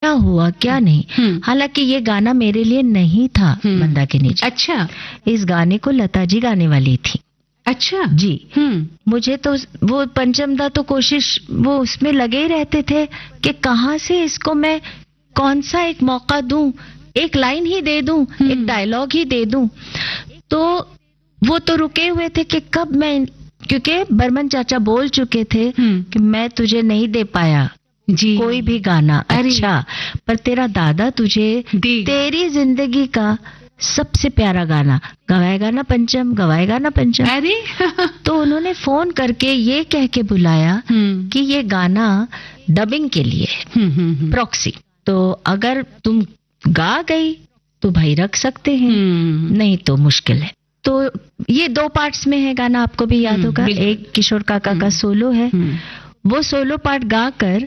क्या हुआ क्या नहीं। हालांकि ये गाना मेरे लिए नहीं था मंदाकिनी जी। अच्छा, इस गाने को लता जी गाने वाली थी। अच्छा जी। मुझे तो वो पंचमदा तो कोशिश वो उसमें लगे ही रहते थे कि कहाँ से इसको मैं कौन सा एक मौका दूं, एक लाइन ही दे दूं, एक डायलॉग ही दे दूं। तो वो तो रुके हुए थे कि कब मैं, क्योंकि बर्मन चाचा बोल चुके थे कि मैं तुझे नहीं दे पाया जी कोई भी गाना अच्छा, पर तेरा दादा तुझे तेरी जिंदगी का सबसे प्यारा गाना गवाएगा ना पंचम, गवाएगा ना पंचम। अरे तो उन्होंने फोन करके ये कह के बुलाया कि ये गाना डबिंग के लिए प्रॉक्सी, तो अगर तुम गा गई तो भाई रख सकते हैं, नहीं तो मुश्किल है। तो ये 2 पार्ट्स में है गाना, आपको भी याद होगा। एक किशोर काका का सोलो है, वो सोलो पार्ट गाकर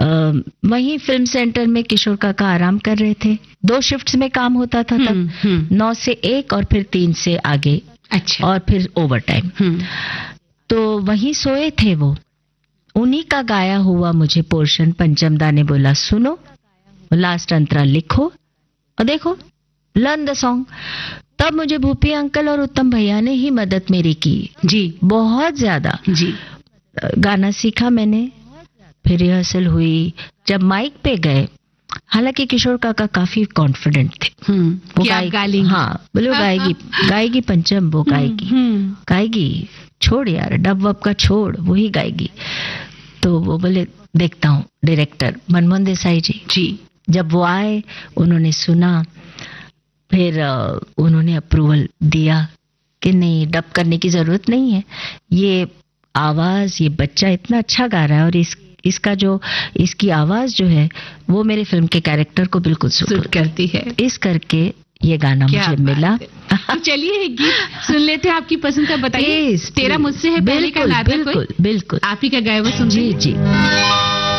वहीं फिल्म सेंटर में किशोर काका आराम कर रहे थे। 2 शिफ्ट्स में काम होता था तब, 9 से 1 और फिर 3 से आगे। अच्छा। और फिर ओवर टाइम। तो वहीं सोए थे वो, उन्हीं का गाया हुआ मुझे पोर्शन पंचमदा ने बोला सुनो, लास्ट अंतरा लिखो और देखो, लर्न द सॉन्ग। तब मुझे भूपी अंकल और उत्तम भैया ने ही मदद मेरी की जी, बहुत ज्यादा जी। गाना सीखा मैंने, फिर रिहर्सल हुई। जब माइक पे गए, हालांकि किशोर काका काफी कॉन्फिडेंट थे, वो गाएगी, हाँ बोले वो गाएगी, गाएगी पंचम, वो गाएगी, गाएगी, छोड़ यार डब वब का छोड़, वो ही गाएगी। तो वो बोले देखता हूँ। डायरेक्टर मनमोहन देसाई जी जब वो आए, उन्होंने सुना, फिर उन्होंने अप्रूवल दिया कि नहीं डब करने की जरूरत नहीं है, ये आवाज, ये बच्चा इतना अच्छा गा रहा है और इसका जो इसकी आवाज जो है वो मेरे फिल्म के कैरेक्टर को बिल्कुल सूट करती है। इस करके ये गाना मुझे मिला। तो चलिए एक गीत सुन लेते हैं आपकी पसंद का, बताइए। तेरा मुझसे है पहले का नाता कोई, बिल्कुल आप ही का गाया हुआ सुन। जी।